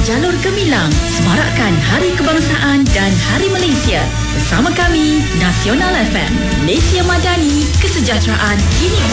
Jalur Gemilang semarakkan Hari Kebangsaan dan Hari Malaysia. Bersama kami, Nasional FM, Malaysia Madani, kesejahteraan kini